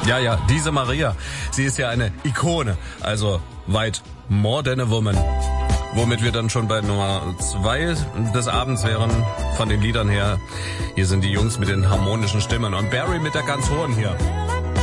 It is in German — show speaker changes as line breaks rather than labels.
Ja, ja, diese Maria, sie ist ja eine Ikone, also weit more than a woman. Womit wir dann schon bei Nummer 2 des Abends wären, von den Liedern her. Hier sind die Jungs mit den harmonischen Stimmen und Barry mit der ganz hohen hier.